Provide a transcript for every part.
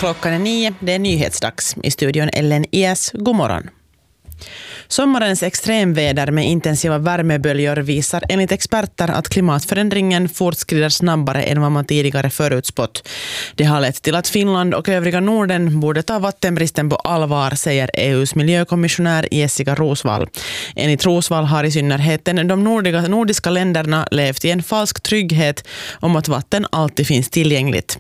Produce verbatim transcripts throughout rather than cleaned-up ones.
Klockan är nio, det är nyhetsdags. I studion Ellen Ias, god morgon. Sommarens extremväder med intensiva värmeböljor visar enligt experter att klimatförändringen fortskrider snabbare än vad man tidigare förutspått. Det har lett till att Finland och övriga Norden borde ta vattenbristen på allvar, säger E U:s miljökommissionär Jessica Rosvall. Enligt Rosvall har i synnerhet de nordiga, nordiska länderna levt i en falsk trygghet om att vatten alltid finns tillgängligt.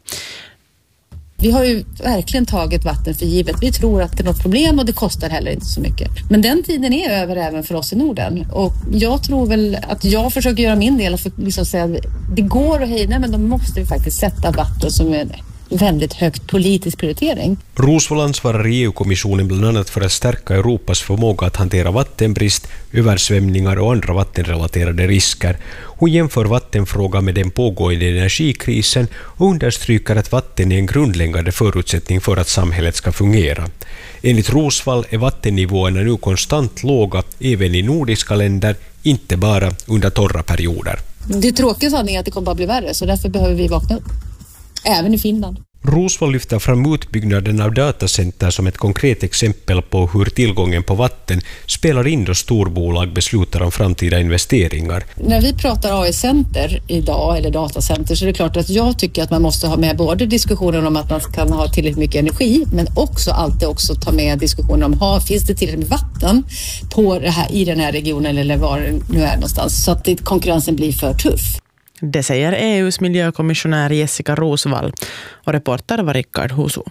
Vi har ju verkligen tagit vatten för givet. Vi tror att det är något problem och det kostar heller inte så mycket. Men den tiden är över även för oss i Norden. Och jag tror väl att jag försöker göra min del för att liksom säga att det går att hejda, men då måste vi faktiskt sätta vatten som en väldigt högt politisk prioritering. Rosvall ansvarar i E U-kommissionen bland annat för att stärka Europas förmåga att hantera vattenbrist, översvämningar och andra vattenrelaterade risker. Hon jämför vattenfrågan med den pågående energikrisen och understryker att vatten är en grundläggande förutsättning för att samhället ska fungera. Enligt Rosvall är vattennivåerna nu konstant låga även i nordiska länder, inte bara under torra perioder. Det tråkiga sanningen är att det kommer att bli värre, så därför behöver vi vakna upp. Även i Finland. Rosvall lyfter fram utbyggnaden av datacenter som ett konkret exempel på hur tillgången på vatten spelar in då storbolag beslutar om framtida investeringar. När vi pratar A I-center idag, eller datacenter, så är det klart att jag tycker att man måste ha med både diskussionen om att man kan ha tillräckligt mycket energi, men också alltid också ta med diskussionen om ha, finns det tillräckligt med vatten på det här, i den här regionen eller var det nu är någonstans, så att det, konkurrensen blir för tuff. Det säger E U:s miljökommissionär Jessica Rosvall, och reporter var Rickard Husu.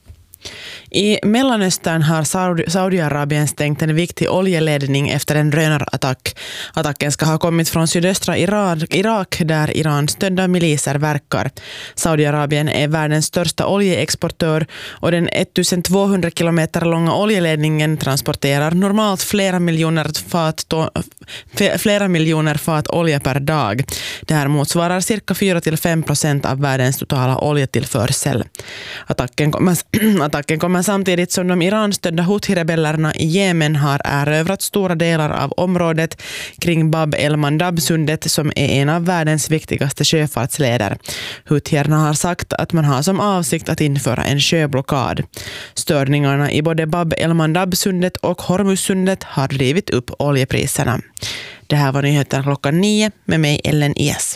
I Mellanöstern har Saudi- Saudiarabien stängt en viktig oljeledning efter en drönarattack. Attacken ska ha kommit från sydöstra Irak, Irak där Iran stödda miliser verkar. Saudiarabien är världens största oljeexportör och den ettusentvåhundra kilometer långa oljeledningen transporterar normalt flera miljoner fat, to- flera miljoner fat olja per dag. Det här motsvarar cirka fyra till fem procent av världens totala oljetillförsel. Attacken kommer, attacken kommer samtidigt som de Iran-stödda Houthi-rebellerna i Jemen har erövrat stora delar av området kring Bab el-Mandab-sundet som är en av världens viktigaste sjöfartsleder. Houthierna har sagt att man har som avsikt att införa en sjöblockad. Störningarna i både Bab el-Mandab-sundet och Hormuzsundet har drivit upp oljepriserna. Det här var nyheten klockan nio med mig Ellen Ias.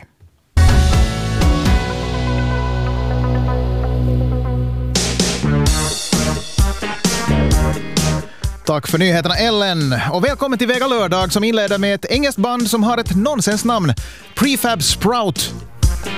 Tack för nyheterna Ellen, och välkommen till Vega Lördag som inleder med ett engelskt band som har ett nonsensnamn, Prefab Sprout.